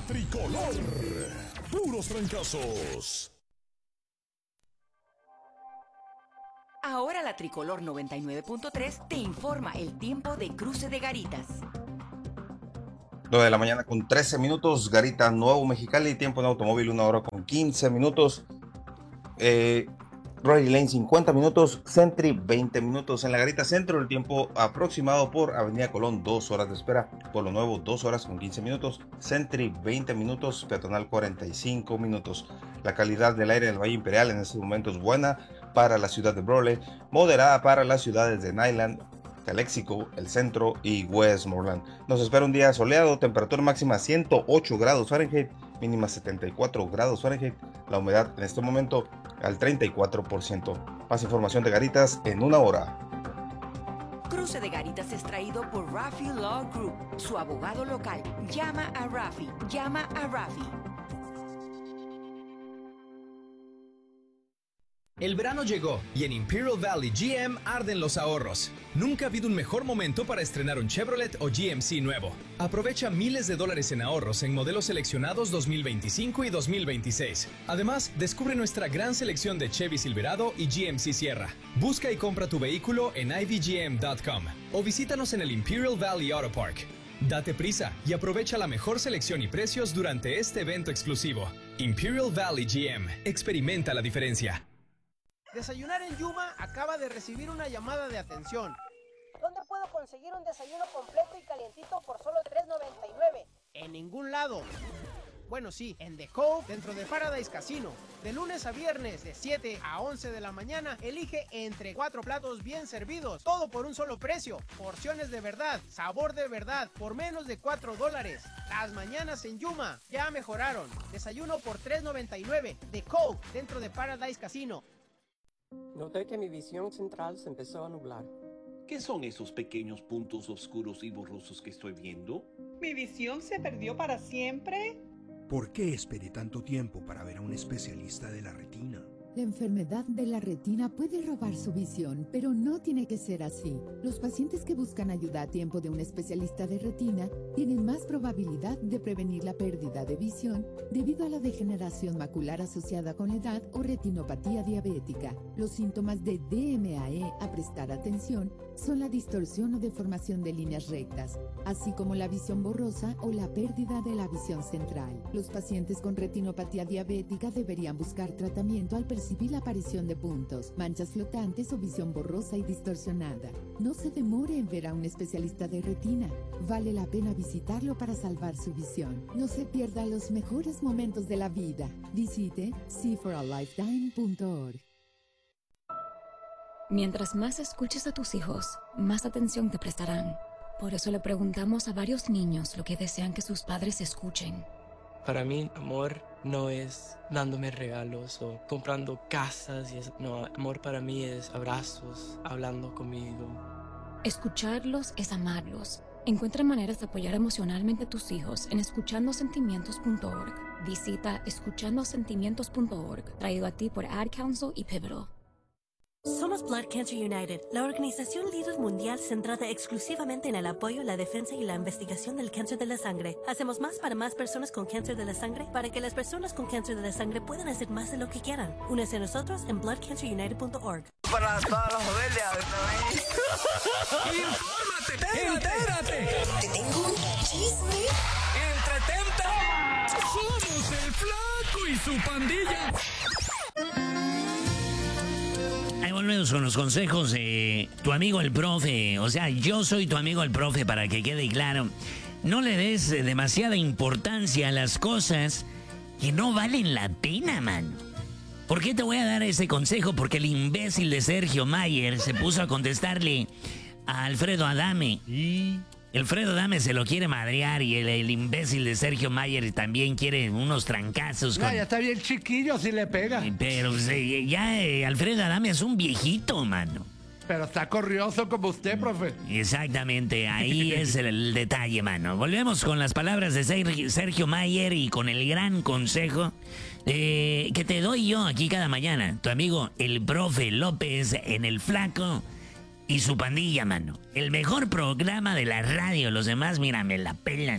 tricolor. Puros trancazos. Ahora la Tricolor 99.3 te informa el tiempo de Cruce de Garitas. 9 de la mañana con 13 minutos, Garita Nuevo Mexicali, tiempo en automóvil 1 hora con 15 minutos. Roy Lane 50 minutos, Sentry 20 minutos. En la Garita Centro el tiempo aproximado por Avenida Colón 2 horas de espera, por lo nuevo 2 horas con 15 minutos, Sentry 20 minutos, Peatonal 45 minutos. La calidad del aire del Valle Imperial en este momento es buena para la ciudad de Brawley, moderada para las ciudades de Nyland, Calexico, el centro y Westmoreland. Nos espera un día soleado, temperatura máxima 108 grados Fahrenheit, mínima 74 grados Fahrenheit, la humedad en este momento al 34%. Más información de Garitas en una hora. Cruce de Garitas es traído por Rafi Law Group, su abogado local. Llama a Rafi. El verano llegó y en Imperial Valley GM arden los ahorros. Nunca ha habido un mejor momento para estrenar un Chevrolet o GMC nuevo. Aprovecha miles de dólares en ahorros en modelos seleccionados 2025 y 2026. Además, descubre nuestra gran selección de Chevy Silverado y GMC Sierra. Busca y compra tu vehículo en ivgm.com o visítanos en el Imperial Valley Auto Park. Date prisa y aprovecha la mejor selección y precios durante este evento exclusivo. Imperial Valley GM. Experimenta la diferencia. Desayunar en Yuma acaba de recibir una llamada de atención. ¿Dónde puedo conseguir un desayuno completo y calientito por solo $3.99? En ningún lado. Bueno, sí, en The Cove, dentro de Paradise Casino. De lunes a viernes, de 7 a 11 de la mañana, elige entre 4 platos bien servidos. Todo por un solo precio. Porciones de verdad, sabor de verdad, por menos de $4. Las mañanas en Yuma ya mejoraron. Desayuno por $3.99. The Cove, dentro de Paradise Casino. Noté que mi visión central se empezó a nublar. ¿Qué son esos pequeños puntos oscuros y borrosos que estoy viendo? ¿Mi visión se perdió para siempre? ¿Por qué esperé tanto tiempo para ver a un especialista de la retina? La enfermedad de la retina puede robar su visión, pero no tiene que ser así. Los pacientes que buscan ayuda a tiempo de un especialista de retina tienen más probabilidad de prevenir la pérdida de visión debido a la degeneración macular asociada con la edad o retinopatía diabética. Los síntomas de DMAE a prestar atención son la distorsión o deformación de líneas rectas, así como la visión borrosa o la pérdida de la visión central. Los pacientes con retinopatía diabética deberían buscar tratamiento al percibir la aparición de puntos, manchas flotantes o visión borrosa y distorsionada. No se demore en ver a un especialista de retina. Vale la pena visitarlo para salvar su visión. No se pierda los mejores momentos de la vida. Visite seeforalifetime.org. Mientras más escuches a tus hijos, más atención te prestarán. Por eso le preguntamos a varios niños lo que desean que sus padres escuchen. Para mí, amor no es dándome regalos o comprando casas. No, amor para mí es abrazos, hablando conmigo. Escucharlos es amarlos. Encuentra maneras de apoyar emocionalmente a tus hijos en escuchandosentimientos.org. Visita escuchandosentimientos.org, traído a ti por Ad Council y Pivotal. Somos Blood Cancer United, la organización líder mundial centrada exclusivamente en el apoyo, la defensa y la investigación del cáncer de la sangre. Hacemos más para más personas con cáncer de la sangre para que las personas con cáncer de la sangre puedan hacer más de lo que quieran. Únese a nosotros en bloodcancerunited.org. Para todos los rebeldes. ¡Infórmate! ¡Entérate! Te tengo un chisme. ¡Entretente! ¡Somos el Flaco y su pandilla! Ahí volvemos con los consejos de tu amigo el profe. O sea, yo soy tu amigo el profe, para que quede claro. No le des demasiada importancia a las cosas que no valen la pena, mano. ¿Por qué te voy a dar ese consejo? Porque el imbécil de Sergio Mayer se puso a contestarle a Alfredo Adame. Y Alfredo Adame se lo quiere madrear y el imbécil de Sergio Mayer también quiere unos trancazos. Ya está bien chiquillo si le pega. Pero Alfredo Adame es un viejito, mano. Pero está corrioso como usted, profe. Exactamente, ahí es el detalle, mano. Volvemos con las palabras de Sergio Mayer y con el gran consejo que te doy yo aquí cada mañana. Tu amigo el profe López en El Flaco y su pandilla, mano. El mejor programa de la radio. Los demás, mira, me la pelan.